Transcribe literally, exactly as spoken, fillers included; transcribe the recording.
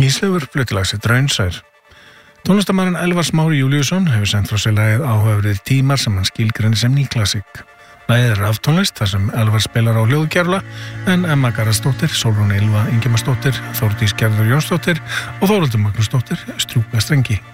Íslaugur flutti lag sitt Raunsær. Tónlistarmaðurinn Elvar Smári Júlíusson hefur sendt frá sér lagið Áhugaverðir tímar sem hann skilgreinir sem nýklassík. Lagið er raftónlist þar sem Elvar spilar á hljóðgervla en Emma Garðarsdóttir, Sólrún Ylva Ingimarsdóttir, Þórdís Gerður Jónsdóttir og Þórhildur Magnúsdóttir strjúka strengi.